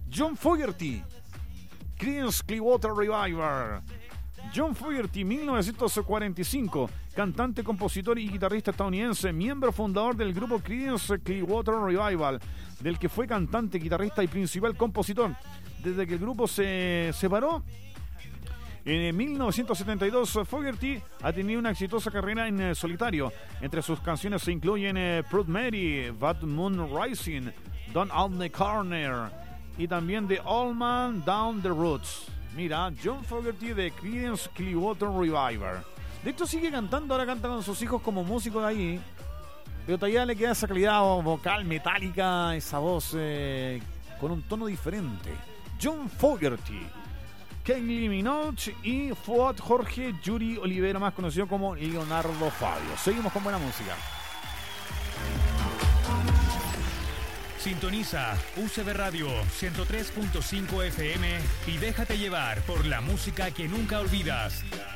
John Fogerty, Creedence Clearwater Revival. John Fogerty, 1945, cantante, compositor y guitarrista estadounidense, miembro fundador del grupo Creedence Clearwater Revival, del que fue cantante, guitarrista y principal compositor. Desde que el grupo se separó en 1972, Fogerty ha tenido una exitosa carrera en solitario. Entre sus canciones se incluyen Proud Mary, Bad Moon Rising, Down on the Corner y también The Old Man Down the Roots. Mira, John Fogerty de Creedence Clearwater Revival. De hecho sigue cantando, ahora canta con sus hijos como músicos ahí. Pero todavía le queda esa calidad vocal metálica, esa voz con un tono diferente. John Fogerty, Kylie Minogue y Fuad Jorge Yuri Olivera, más conocido como Leonardo Fabio. Seguimos con buena música. Sintoniza UCB Radio 103.5 FM y déjate llevar por la música que nunca olvidas.